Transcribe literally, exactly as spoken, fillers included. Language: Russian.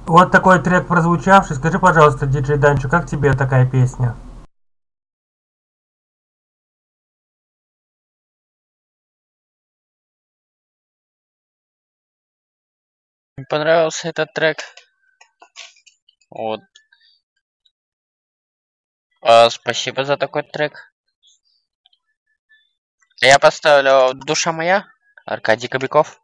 Вот такой трек прозвучавший. Скажи, пожалуйста, диджей Данчо, как тебе такая песня? Мне понравился этот трек. Вот. А, спасибо за такой трек. Я поставлю «Душа моя», Аркадий Кобяков.